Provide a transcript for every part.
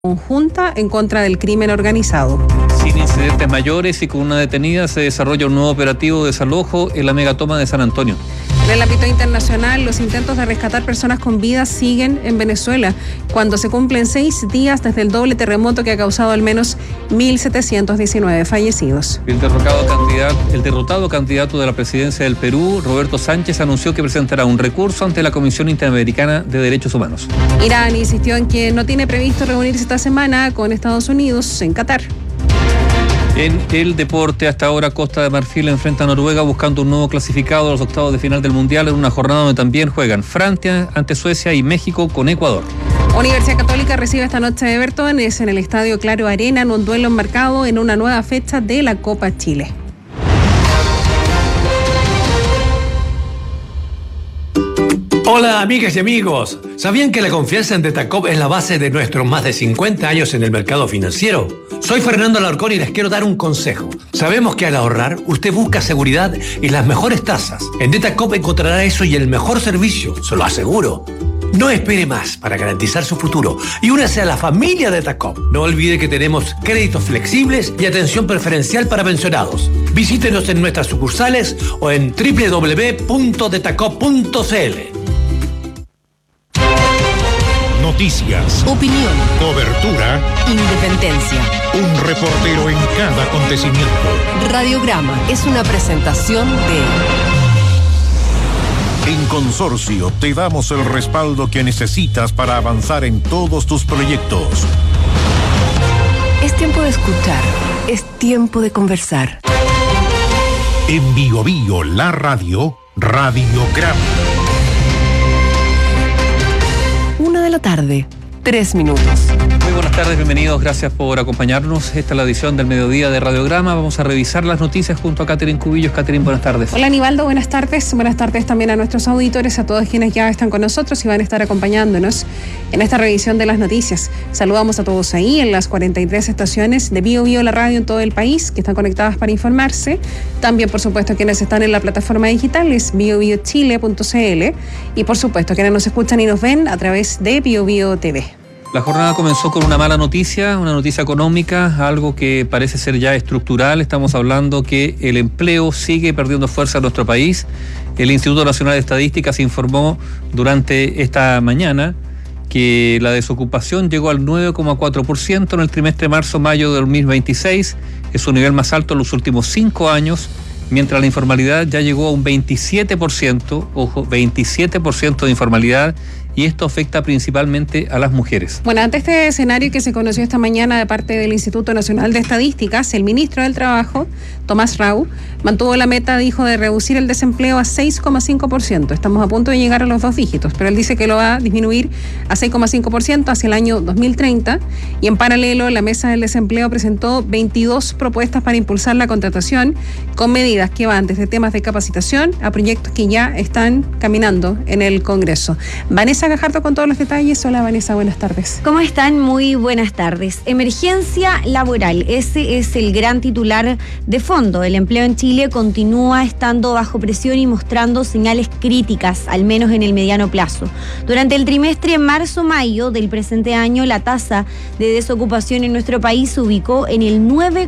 conjunta en contra del crimen organizado. Sin incidentes mayores y con una detenida, se desarrolla un nuevo operativo de desalojo en la megatoma de San Antonio. En el ámbito internacional, los intentos de rescatar personas con vida siguen en Venezuela, cuando se cumplen 6 días desde el doble terremoto que ha causado al menos 1.719 fallecidos. El derrotado candidato de la presidencia del Perú, Roberto Sánchez, anunció que presentará un recurso ante la Comisión Interamericana de Derechos Humanos. Irán insistió en que no tiene previsto reunirse esta semana con Estados Unidos en Qatar. En el deporte, hasta ahora Costa de Marfil enfrenta a Noruega buscando un nuevo clasificado a los octavos de final del Mundial, en una jornada donde también juegan Francia ante Suecia y México con Ecuador. Universidad Católica recibe esta noche a Everton, es en el Estadio Claro Arena, en un duelo enmarcado en una nueva fecha de la Copa Chile. Hola amigas y amigos, ¿sabían que la confianza en Detacop es la base de nuestros más de 50 años en el mercado financiero? Soy Fernando Alarcón y les quiero dar un consejo. Sabemos que al ahorrar, usted busca seguridad y las mejores tasas. En Detacop encontrará eso y el mejor servicio, se lo aseguro. No espere más para garantizar su futuro y únase a la familia Detacop. No olvide que tenemos créditos flexibles y atención preferencial para pensionados. Visítenos en nuestras sucursales o en www.detacop.cl. Noticias, opinión, cobertura, independencia. Un reportero en cada acontecimiento. Radiograma es una presentación de... En Consorcio te damos el respaldo que necesitas para avanzar en todos tus proyectos. Es tiempo de escuchar, es tiempo de conversar. En Bio Bio, la radio, Radiograma. 1:00 p.m, 3 minutos. Muy buenas tardes, bienvenidos, gracias por acompañarnos. Esta es la edición del mediodía de Radiograma. Vamos a revisar las noticias junto a Catherine Cubillos. Catherine, buenas tardes. Hola Aníbaldo, buenas tardes. Buenas tardes también a nuestros auditores, a todos quienes ya están con nosotros y van a estar acompañándonos en esta revisión de las noticias. Saludamos a todos ahí en las 43 estaciones de Bio Bio, la radio en todo el país, que están conectadas para informarse. También, por supuesto, quienes están en la plataforma digital es biobiochile.cl y, por supuesto, quienes nos escuchan y nos ven a través de Bio Bio TV. La jornada comenzó con una mala noticia, una noticia económica, algo que parece ser ya estructural. Estamos hablando que el empleo sigue perdiendo fuerza en nuestro país. El Instituto Nacional de Estadísticas informó durante esta mañana que la desocupación llegó al 9,4% en el trimestre marzo-mayo de 2026. Es su nivel más alto en los últimos 5 años, mientras la informalidad ya llegó a un 27%, ojo, 27% de informalidad, y esto afecta principalmente a las mujeres. Bueno, ante este escenario que se conoció esta mañana de parte del Instituto Nacional de Estadísticas, el ministro del Trabajo, Tomás Rau, mantuvo la meta, dijo, de reducir el desempleo a 6,5%. Estamos a punto de llegar a los 2 dígitos, pero él dice que lo va a disminuir a 6,5% hacia el año 2030, y en paralelo la Mesa del Desempleo presentó 22 propuestas para impulsar la contratación, con medidas que van desde temas de capacitación a proyectos que ya están caminando en el Congreso. Vanessa Gajardo con todos los detalles. Hola Vanessa, buenas tardes. ¿Cómo están? Muy buenas tardes. Emergencia laboral, ese es el gran titular de fondo. El empleo en Chile continúa estando bajo presión y mostrando señales críticas, al menos en el mediano plazo. Durante el trimestre marzo-mayo del presente año, la tasa de desocupación en nuestro país se ubicó en el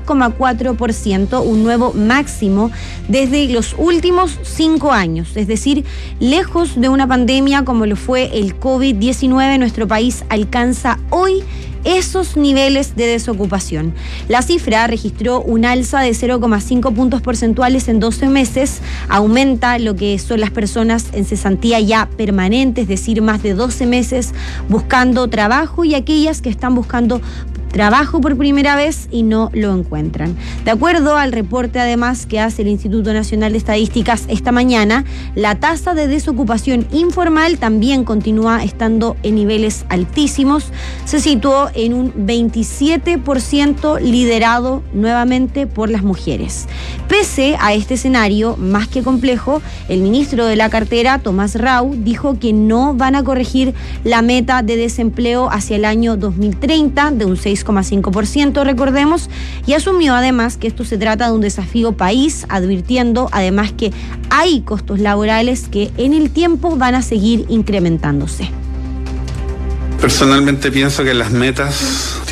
9,4%, un nuevo máximo desde los últimos 5 años, es decir, lejos de una pandemia como lo fue el COVID-19, nuestro país alcanza hoy esos niveles de desocupación. La cifra registró un alza de 0,5 puntos porcentuales en 12 meses, aumenta lo que son las personas en cesantía ya permanente, es decir, más de 12 meses buscando trabajo, y aquellas que están buscando trabajo por primera vez y no lo encuentran. De acuerdo al reporte, además, que hace el Instituto Nacional de Estadísticas esta mañana, la tasa de desocupación informal también continúa estando en niveles altísimos. Se situó en un 27%, liderado nuevamente por las mujeres. Pese a este escenario más que complejo, el ministro de la cartera, Tomás Rau, dijo que no van a corregir la meta de desempleo hacia el año 2030 de un 6,5%, recordemos, y asumió además que esto se trata de un desafío país, advirtiendo además que hay costos laborales que en el tiempo van a seguir incrementándose. Personalmente pienso que las metas